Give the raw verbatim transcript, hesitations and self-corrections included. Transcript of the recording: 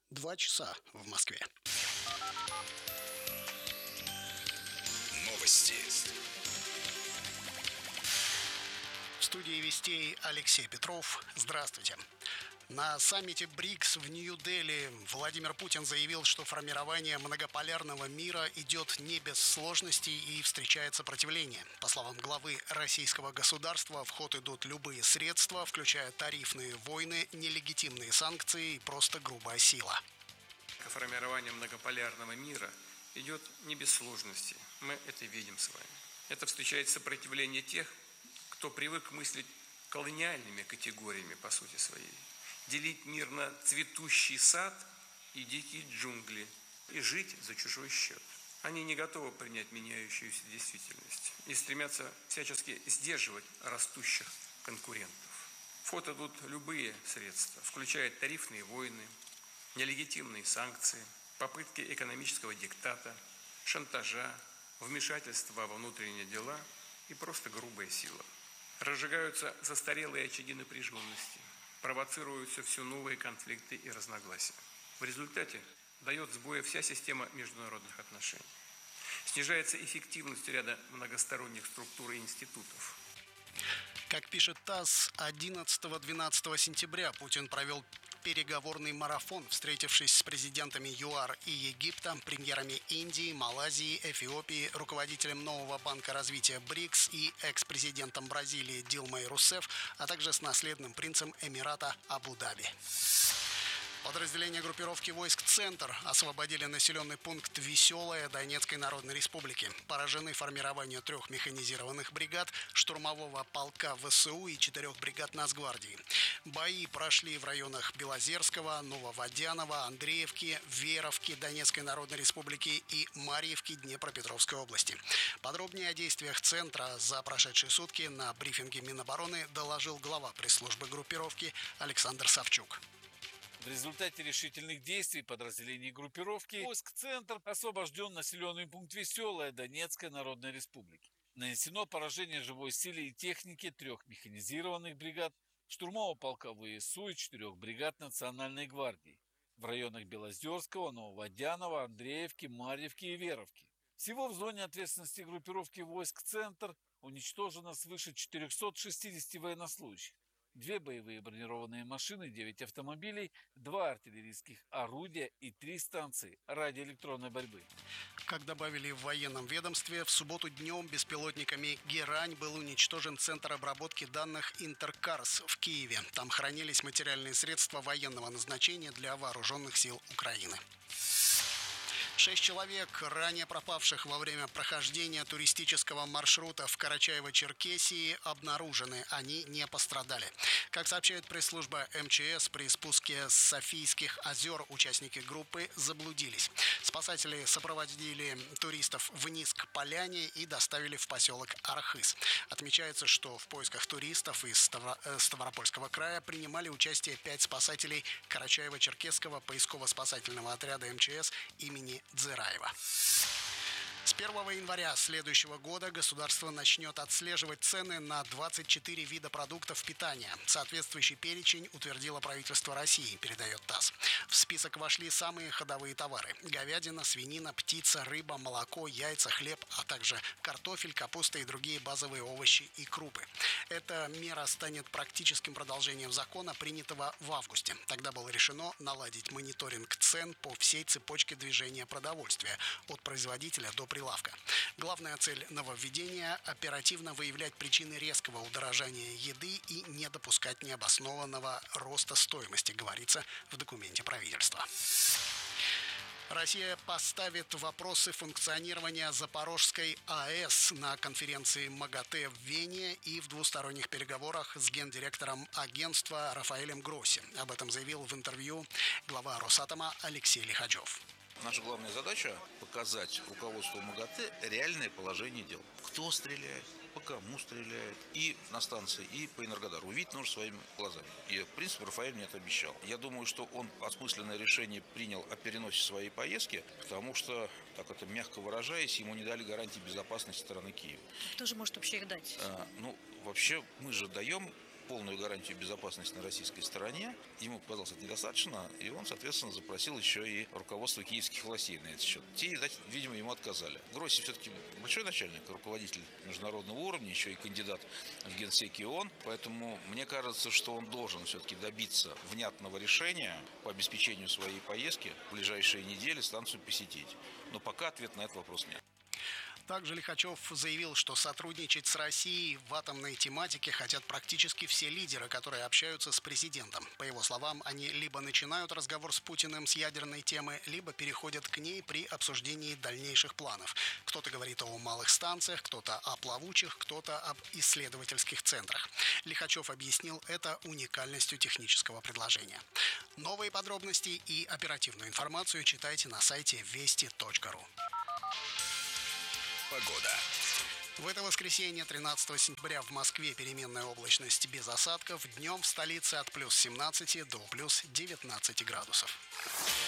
Два часа в Москве. Новости. В студии Вестей Алексей Петров. Здравствуйте. На саммите БРИКС в Нью-Дели Владимир Путин заявил, что формирование многополярного мира идет не без сложностей и встречает сопротивление. По словам главы российского государства, в ход идут любые средства, включая тарифные войны, нелегитимные санкции и просто грубая сила. Формирование многополярного мира идет не без сложностей. Мы это видим с вами. Это встречает сопротивление тех, кто привык мыслить колониальными категориями по сути своей. Делить мир на цветущий сад и дикие джунгли и жить за чужой счет. Они не готовы принять меняющуюся действительность и стремятся всячески сдерживать растущих конкурентов. В ход идут любые средства, включая тарифные войны, нелегитимные санкции, попытки экономического диктата, шантажа, вмешательства во внутренние дела и просто грубая сила. Разжигаются застарелые очаги напряженности, провоцируются все новые конфликты и разногласия. В результате дает сбоя вся система международных отношений. Снижается эффективность ряда многосторонних структур и институтов. Как пишет ТАСС, одиннадцатого-двенадцатого сентября Путин провел переговорный марафон, встретившись с президентами ЮАР и Египта, премьерами Индии, Малайзии, Эфиопии, руководителем нового банка развития БРИКС и экс-президентом Бразилии Дилмой Русефф, а также с наследным принцем Эмирата Абу-Даби. Подразделения группировки войск «Центр» освободили населенный пункт Веселое Донецкой Народной Республики. Поражены формирование трех механизированных бригад, штурмового полка ВСУ и четырех бригад Нацгвардии. Бои прошли в районах Белозерского, Нововодянова, Андреевки, Веровки Донецкой Народной Республики и Марьевки Днепропетровской области. Подробнее о действиях «Центра» за прошедшие сутки на брифинге Минобороны доложил глава пресс-службы группировки Александр Савчук. В результате решительных действий подразделений группировки войск «Центр» освобожден населенный пункт Веселое Донецкой Народной Республики. Нанесено поражение живой силе и технике трех механизированных бригад, штурмового полка ВСУ и четырех бригад Национальной гвардии в районах Белозерского, Нововодянова, Андреевки, Марьевки и Веровки. Всего в зоне ответственности группировки войск «Центр» уничтожено свыше четырехсот шестидесяти военнослужащих. Две боевые бронированные машины, девять автомобилей, два артиллерийских орудия и три станции радиоэлектронной борьбы. Как добавили в военном ведомстве, в субботу днем беспилотниками «Герань» был уничтожен центр обработки данных «Интеркарс» в Киеве. Там хранились материальные средства военного назначения для вооруженных сил Украины. Шесть человек, ранее пропавших во время прохождения туристического маршрута в Карачаево-Черкесии, обнаружены. Они не пострадали. Как сообщает пресс-служба МЧС, при спуске с Софийских озер участники группы заблудились. Спасатели сопроводили туристов вниз к поляне и доставили в поселок Архыз. Отмечается, что в поисках туристов из Ставропольского края принимали участие пять спасателей Карачаево-Черкесского поисково-спасательного отряда МЧС имени Дзираева. С первого января следующего года государство начнет отслеживать цены на двадцать четыре вида продуктов питания. Соответствующий перечень утвердило правительство России, передает ТАСС. В список вошли самые ходовые товары: говядина, свинина, птица, рыба, молоко, яйца, хлеб, а также картофель, капуста и другие базовые овощи и крупы. Эта мера станет практическим продолжением закона, принятого в августе. Тогда было решено наладить мониторинг цен по всей цепочке движения продовольствия, от производителя до прилавка. Главная цель нововведения – оперативно выявлять причины резкого удорожания еды и не допускать необоснованного роста стоимости, говорится в документе правительства. Россия поставит вопросы функционирования Запорожской АЭС на конференции МАГАТЭ в Вене и в двусторонних переговорах с гендиректором агентства Рафаэлем Гросси. Об этом заявил в интервью глава Росатома Алексей Лихачев. Наша главная задача – показать руководству МАГАТЭ реальное положение дел. Кто стреляет, по кому стреляет, и на станции, и по Энергодару. Увидеть нужно своими глазами. И, в принципе, Рафаэль мне это обещал. Я думаю, что он осмысленное решение принял о переносе своей поездки, потому что, так это мягко выражаясь, ему не дали гарантии безопасности стороны Киева. Кто же может вообще их дать? А, ну, вообще, мы же даем полную гарантию безопасности на российской стороне. Ему показалось это недостаточно, и он, соответственно, запросил еще и руководство киевских властей на этот счет. Те, видимо, ему отказали. Гросси все-таки большой начальник, руководитель международного уровня, еще и кандидат в генсеки ООН, поэтому мне кажется, что он должен все-таки добиться внятного решения по обеспечению своей поездки в ближайшие недели станцию посетить. Но пока ответа на этот вопрос нет. Также Лихачев заявил, что сотрудничать с Россией в атомной тематике хотят практически все лидеры, которые общаются с президентом. По его словам, они либо начинают разговор с Путиным с ядерной темы, либо переходят к ней при обсуждении дальнейших планов. Кто-то говорит о малых станциях, кто-то о плавучих, кто-то об исследовательских центрах. Лихачев объяснил это уникальностью технического предложения. Новые подробности и оперативную информацию читайте на сайте вести точка ру. Погода. В это воскресенье, тринадцатого сентября, в Москве переменная облачность без осадков. Днем в столице от плюс семнадцати до плюс девятнадцати градусов.